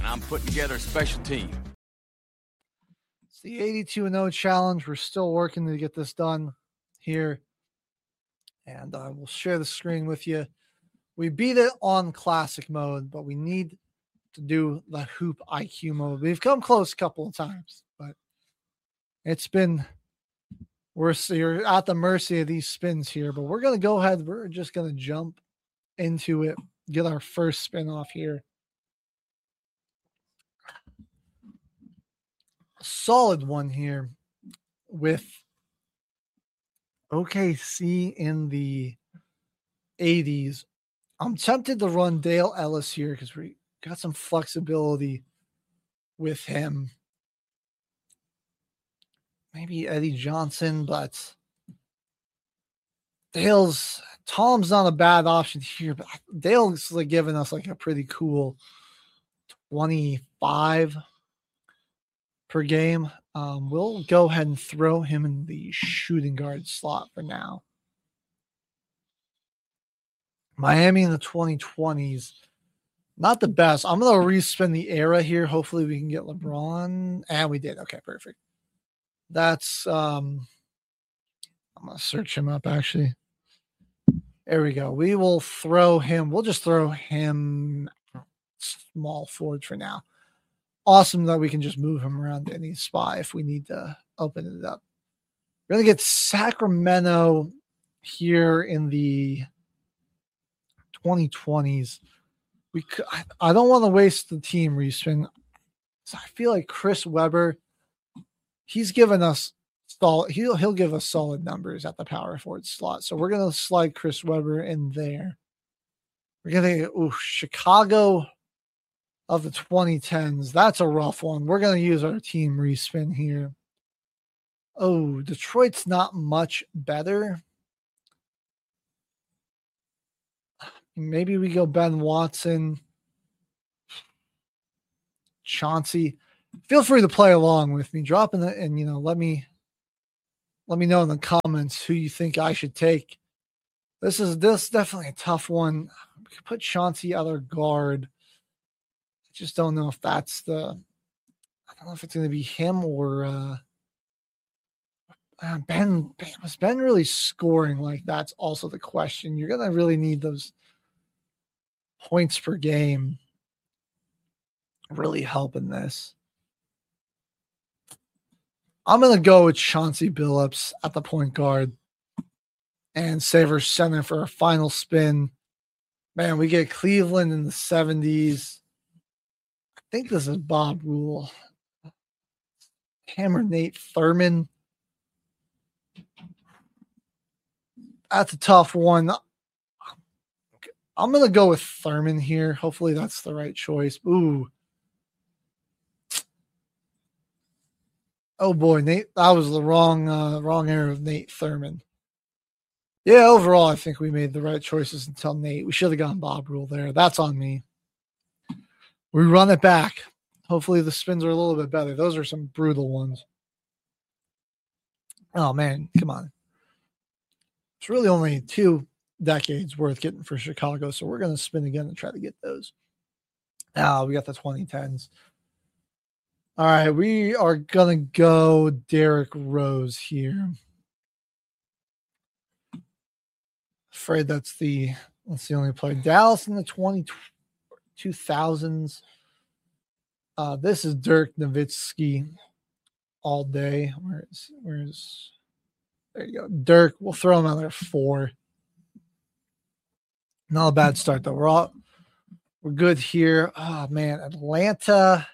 and I'm putting together a special team. It's the 82-0 challenge. We're still working to get this done here. And I will share the screen with you. We beat it on classic mode, but we need to do the hoop IQ mode. We've come close a couple of times, but it's been worse. You're at the mercy of these spins here, but we're going to go ahead. We're just going to jump into it, get our first spin off here. A solid one here with OKC in the 80s. I'm tempted to run Dale Ellis here because we got some flexibility with him. Maybe Eddie Johnson, but Tom's not a bad option here, but Dale's like giving us like a pretty cool 25 per game. We'll go ahead and throw him in the shooting guard slot for now. Miami in the 2020s, not the best. I'm going to respin the era here. Hopefully we can get LeBron. And we did. Okay, perfect. That's, I'm going to search him up actually. There we go. We will throw him. We'll just throw him small forward for now. Awesome that we can just move him around to any spot if we need to open it up. We're going to get Sacramento here in the 2020s. I don't want to waste the team respin. So I feel like Chris Webber, he's given us he'll give us solid numbers at the power forward slot. So we're going to slide Chris Webber in there. We're going to get Chicago of the 2010s. That's a rough one. We're going to use our team respin here. Oh, Detroit's not much better. Maybe we go Ben Watson, Chauncey. Feel free to play along with me. Drop in and let me know in the comments who you think I should take. This is definitely a tough one. We could put Chauncey other guard. I just don't know if that's I don't know if it's going to be him or Ben. Was Ben really scoring like that's also the question. You're going to really need those points per game really helping this. I'm going to go with Chauncey Billups at the point guard and save our center for our final spin. Man, we get Cleveland in the 70s. I think this is Bob Rule. Hammer Nate Thurman. That's a tough one. I'm going to go with Thurman here. Hopefully that's the right choice. Ooh. Oh boy, Nate, that was the wrong era of Nate Thurman. Yeah, overall, I think we made the right choices until Nate. We should have gone Bob Rule there. That's on me. We run it back. Hopefully the spins are a little bit better. Those are some brutal ones. Oh man, come on. It's really only 2 decades worth getting for Chicago, so we're going to spin again and try to get those. Now we got the 2010s. All right, we are going to go Derrick Rose here. Afraid that's the only play. Dallas in the 2000s. This is Dirk Nowitzki all day. Where's there you go. Dirk, we'll throw him out there 4. Not a bad start though. We're good here. Oh man, Atlanta.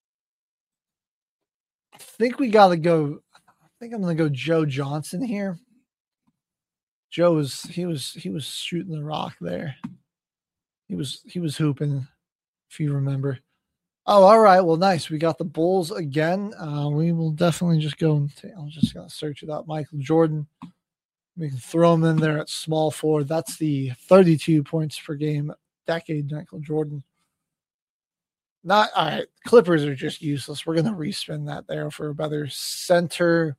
I think we got to go. I think I'm going to go Joe Johnson here. Joe was shooting the rock there. He was hooping, if you remember. Oh, all right. Well, nice. We got the Bulls again. We will definitely just go. I'm just going to search it up. Michael Jordan. We can throw him in there at small forward. That's the 32 points per game decade, Michael Jordan. All right. Clippers are just useless. We're going to respin that there for a better center.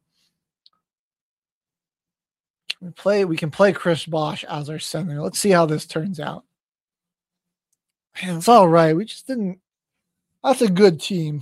We can play Chris Bosh as our center. Let's see how this turns out. Man, it's all right. We just didn't. That's a good team.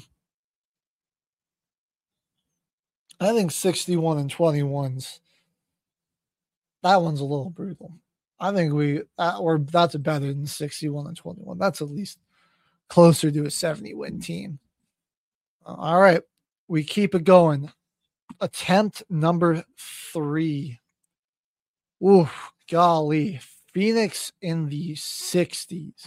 I think 61 and 21's. That one's a little brutal. I think that's better than 61 and 21. That's at least closer to a 70 win team. All right. We keep it going. Attempt number 3. Ooh, golly. Phoenix in the 60s.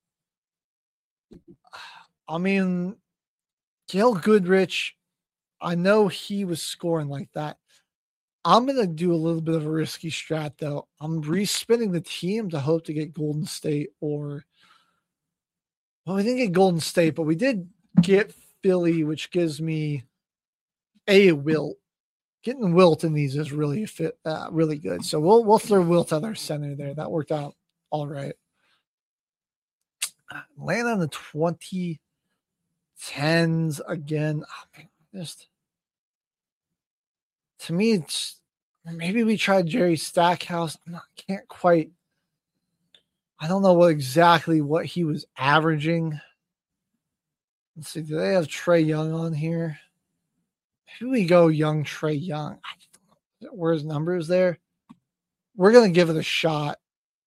I mean, Gail Goodrich, I know he was scoring like that. I'm going to do a little bit of a risky strat, though. I'm respinning the team to hope to get Golden State or... Well, we didn't get Golden State, but we did get Philly, which gives me a Wilt. Getting Wilt in these is really really good. So we'll throw Wilt at our center there. That worked out all right. Land on the 2010s again. Just to me, it's maybe we tried Jerry Stackhouse. Can't quite. I don't know exactly what he was averaging. Let's see. Do they have Trae Young on here? Maybe we go young Trae Young. I don't know where his number is there. We're gonna give it a shot.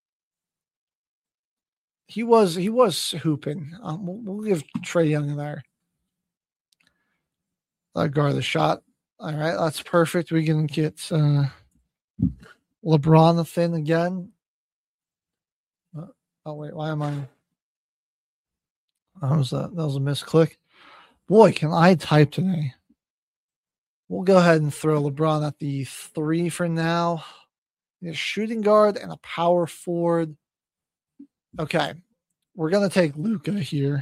He was hooping. We'll give Trae Young there. Guard the shot. All right, that's perfect. We can get LeBron the thing again. Oh wait, why am I? That was a misclick. Boy, can I type today? We'll go ahead and throw LeBron at the 3 for now. A shooting guard and a power forward. Okay, we're gonna take Luka here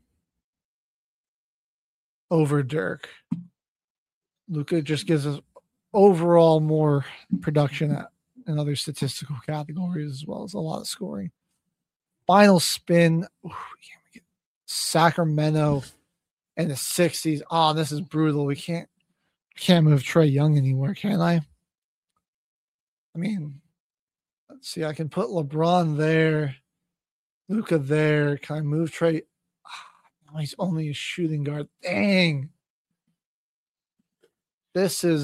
over Dirk. Luka just gives us overall more production in other statistical categories, as well as a lot of scoring. Final spin. Ooh, Sacramento in the 60s. Oh, this is brutal. We can't move Trae Young anywhere, can I? I mean, let's see. I can put LeBron there, Luka there. Can I move Trae? Oh, he's only a shooting guard. Dang. This is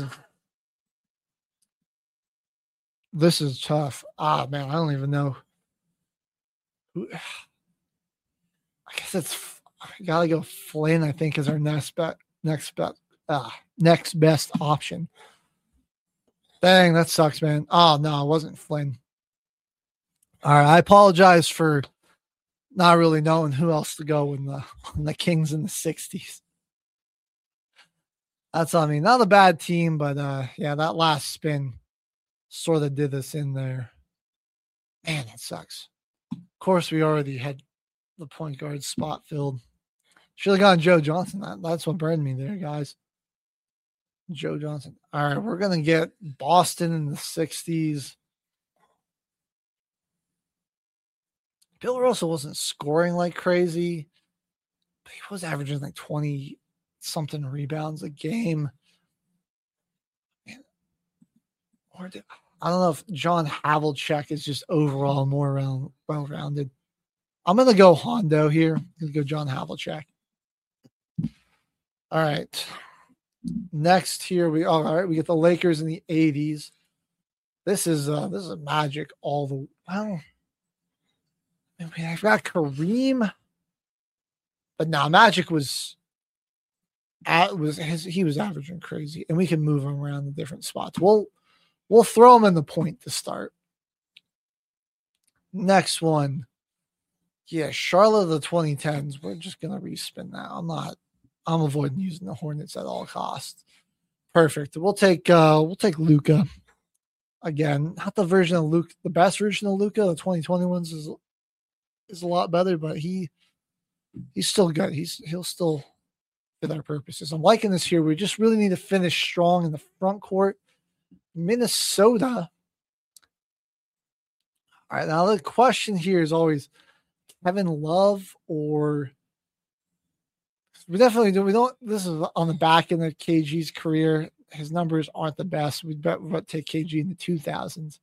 tough. Man, I don't even know. I guess I gotta go Flynn, I think, is our next best option. Dang, that sucks, man. Oh no, it wasn't Flynn. All right, I apologize for not really knowing who else to go in the Kings in the 60s. That's not a bad team, but yeah, that last spin sort of did us in there. Man, that sucks. Of course, we already had the point guard spot filled. Should have gone Joe Johnson. That's what burned me there, guys. Joe Johnson. All right, we're going to get Boston in the 60s. Bill Russell wasn't scoring like crazy, but he was averaging like 20-something rebounds a game. I don't know if John Havlicek is just overall more well-rounded. I'm going to go Hondo here. I'm going to go John Havlicek. All right. Next here, we get the Lakers in the 80s. This is Magic all the well. I've got Kareem, but no, Magic was averaging crazy, and we can move him around the different spots. We'll throw him in the point to start. Next one. Yeah, Charlotte of the 2010s. We're just gonna respin that. I'm avoiding using the Hornets at all costs. Perfect. We'll take Luka again. Not the version of Luka, the best version of Luka. The 2021s is a lot better, but he's still good. He'll still fit our purposes. I'm liking this here. We just really need to finish strong in the front court. Minnesota. All right, now the question here is always Kevin Love or we definitely do. We don't. This is on the back end of KG's career. His numbers aren't the best. We'd take KG in the 2000s.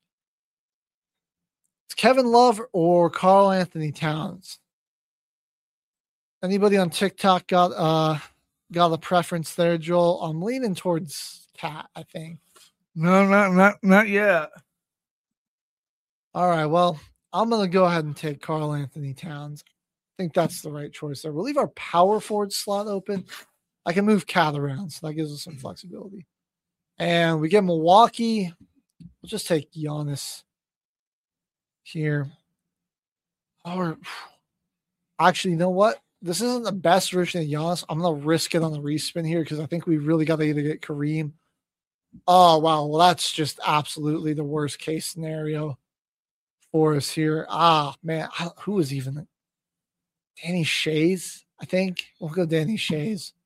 It's Kevin Love or Karl Anthony Towns. Anybody on TikTok got a preference there, Joel? I'm leaning towards Cat, I think. No, not yet. All right, well, I'm gonna go ahead and take Karl Anthony Towns. I think that's the right choice there. We'll leave our power forward slot open. I can move Cat around, so that gives us some flexibility. And we get Milwaukee. We'll just take Giannis here. Or actually, you know what? This isn't the best version of Giannis. I'm gonna risk it on the respin here because I think we really got to either get Kareem. Oh wow, well that's just absolutely the worst case scenario for us here. Ah man, who was even Danny Shays? I think we'll go Danny Shays.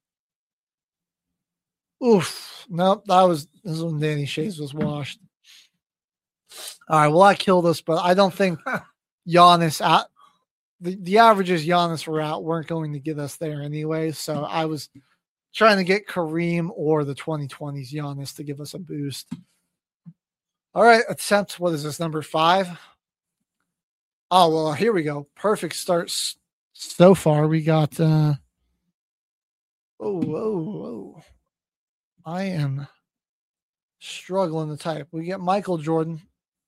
Oof, nope, this is when Danny Shays was washed. All right, well that killed us, but I don't think Giannis the averages Giannis were out weren't going to get us there anyway. So I was trying to get Kareem or the 2020s Giannis to give us a boost. All right, attempt. What is this, number 5? Oh, well, here we go. Perfect start so far. We got whoa. I am struggling to type. We get Michael Jordan.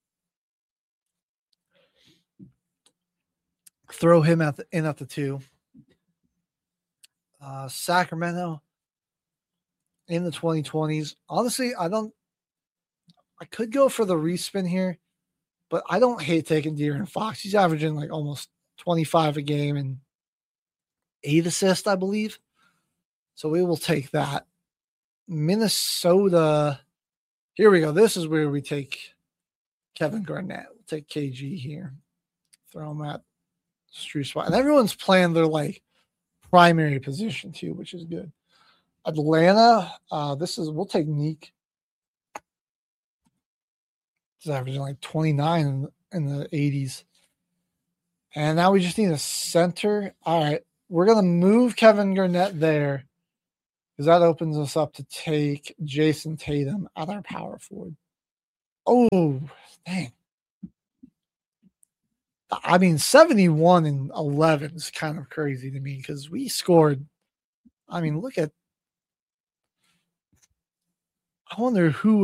Throw him in at the 2. Sacramento in the 2020s. Honestly, I could go for the respin here, but I don't hate taking De'Aaron Fox. He's averaging like almost 25 a game and 8 assists, I believe. So we will take that. Minnesota. Here we go. This is where we take Kevin Garnett. We'll take KG here. Throw him at street spot. And everyone's playing their like primary position too, which is good. Atlanta. We'll take Neek. He's averaging like 29 in the 80s. And now we just need a center. All right. We're going to move Kevin Garnett there because that opens us up to take Jason Tatum at our power forward. Oh, dang. I mean, 71 and 11 is kind of crazy to me because we scored. I mean, look at. I wonder who